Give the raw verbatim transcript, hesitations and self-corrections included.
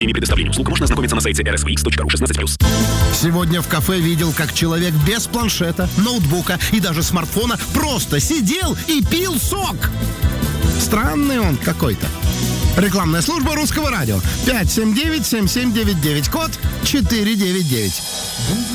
Ими предоставления услуг можно ознакомиться на сайте эр эс ви икс точка ру шестнадцать плюс. Сегодня в кафе видел, как человек без планшета, ноутбука и даже смартфона просто сидел и пил сок. Странный он какой-то. Рекламная служба Русского радио. пять семь девять семь семь девять девять, код четыре девять девять.